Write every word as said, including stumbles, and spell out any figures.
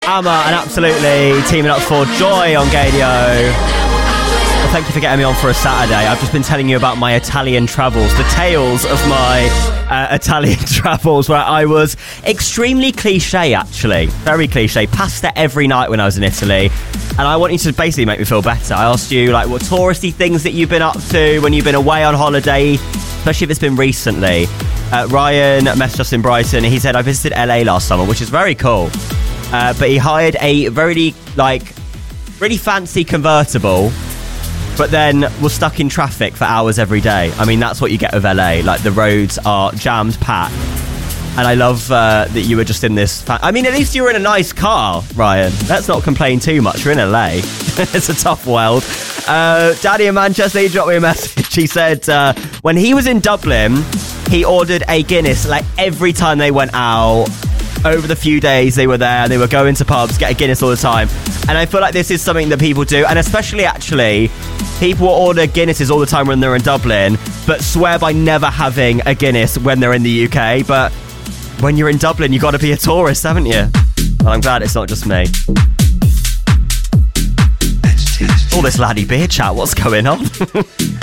Amma and absolutely teaming up for Joy on Gadio. Well, thank you for getting me on for a Saturday. I've just been telling you about my Italian travels, the tales of my uh, Italian travels, where I was extremely cliche, actually. Very cliche. Pasta every night when I was in Italy. And I want you to basically make me feel better. I asked you, like, what touristy things that you've been up to when you've been away on holiday, especially if it's been recently. Uh, Ryan messaged us in Brighton. He said, I visited L A last summer, which is very cool. Uh, but he hired a very, like, really fancy convertible, but then was stuck in traffic for hours every day. I mean, that's what you get with L A. Like, the roads are jammed packed. And I love uh, that you were just in this... Fa- I mean, at least you were in a nice car, Ryan. Let's not complain too much. You're in L A. It's a tough world. Uh, Daddy in Manchester, he dropped me a message. He said uh, when he was in Dublin, he ordered a Guinness, like, every time they went out. Over the few days they were there, they were going to pubs, get a Guinness all the time. And I feel like this is something that people do, and especially actually people will order Guinnesses all the time when they're in Dublin, but swear by never having a Guinness when they're in the U K. But when you're in Dublin, you've got to be a tourist, haven't you? Well, I'm glad it's not just me. All this laddie beer chat, what's going on?